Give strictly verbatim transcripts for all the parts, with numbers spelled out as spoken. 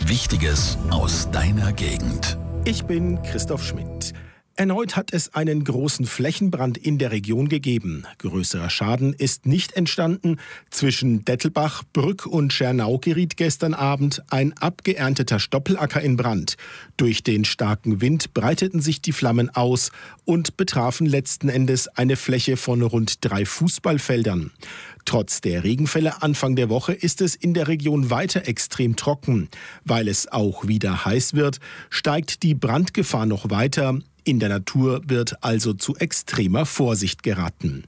Wichtiges aus deiner Gegend. Ich bin Christoph Schmidt. Erneut hat es einen großen Flächenbrand in der Region gegeben. Größerer Schaden ist nicht entstanden. Zwischen Dettelbach, Brück und Schernau geriet gestern Abend ein abgeernteter Stoppelacker in Brand. Durch den starken Wind breiteten sich die Flammen aus und betrafen letzten Endes eine Fläche von rund drei Fußballfeldern. Trotz der Regenfälle Anfang der Woche ist es in der Region weiter extrem trocken. Weil es auch wieder heiß wird, steigt die Brandgefahr noch weiter. In der Natur wird also zu extremer Vorsicht geraten.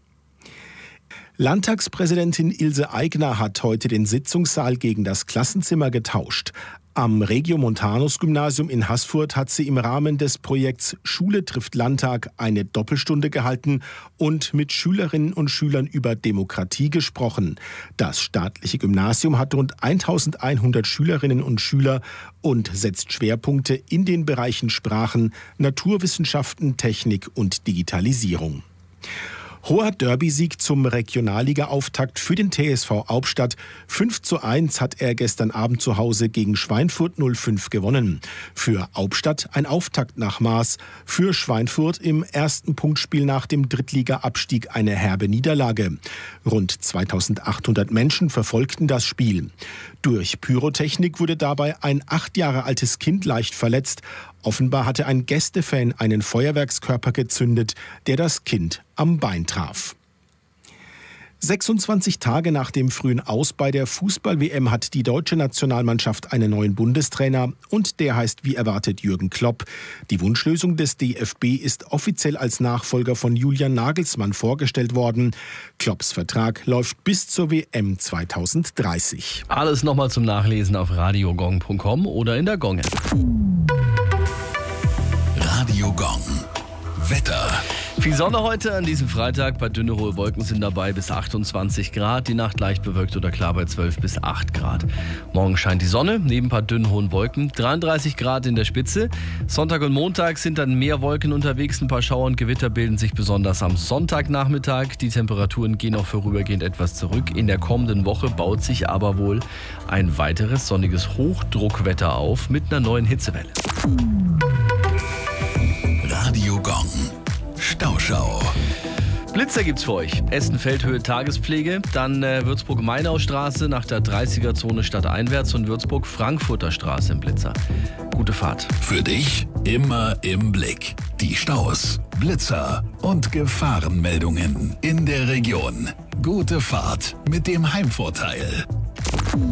Landtagspräsidentin Ilse Aigner hat heute den Sitzungssaal gegen das Klassenzimmer getauscht. Am Regiomontanus-Gymnasium in Haßfurt hat sie im Rahmen des Projekts Schule trifft Landtag eine Doppelstunde gehalten und mit Schülerinnen und Schülern über Demokratie gesprochen. Das staatliche Gymnasium hat rund eintausendeinhundert Schülerinnen und Schüler und setzt Schwerpunkte in den Bereichen Sprachen, Naturwissenschaften, Technik und Digitalisierung. Hoher Derby-Sieg zum Regionalliga-Auftakt für den T S V Albstadt. fünf zu eins hat er gestern Abend zu Hause gegen Schweinfurt null fünf gewonnen. Für Albstadt ein Auftakt nach Maß. Für Schweinfurt im ersten Punktspiel nach dem Drittliga-Abstieg eine herbe Niederlage. Rund zweitausendachthundert Menschen verfolgten das Spiel. Durch Pyrotechnik wurde dabei ein acht Jahre altes Kind leicht verletzt. Offenbar hatte ein Gästefan einen Feuerwerkskörper gezündet, der das Kind am Bein traf. sechsundzwanzig Tage nach dem frühen Aus bei der Fußball-W M hat die deutsche Nationalmannschaft einen neuen Bundestrainer und der heißt wie erwartet Jürgen Klopp. Die Wunschlösung des D F B ist offiziell als Nachfolger von Julian Nagelsmann vorgestellt worden. Klopps Vertrag läuft bis zur W M zweitausenddreißig. Alles nochmal zum Nachlesen auf radiogong punkt com oder in der Gong-App. Radio Gong. Wetter. Viel Sonne heute an diesem Freitag. Bei dünne hohe Wolken sind dabei bis achtundzwanzig Grad. Die Nacht leicht bewölkt oder klar bei zwölf bis acht Grad. Morgen scheint die Sonne, neben ein paar dünnen hohen Wolken. dreiunddreißig Grad in der Spitze. Sonntag und Montag sind dann mehr Wolken unterwegs. Ein paar Schauer und Gewitter bilden sich besonders am Sonntagnachmittag. Die Temperaturen gehen auch vorübergehend etwas zurück. In der kommenden Woche baut sich aber wohl ein weiteres sonniges Hochdruckwetter auf mit einer neuen Hitzewelle. Radio Gong. Stauschau. Blitzer gibt's für euch. Essen-Feldhöhe Tagespflege, dann äh, Würzburg-Mainau-Straße nach der dreißiger-Zone stadteinwärts und Würzburg-Frankfurter Straße im Blitzer. Gute Fahrt. Für dich immer im Blick. Die Staus, Blitzer und Gefahrenmeldungen in der Region. Gute Fahrt mit dem Heimvorteil.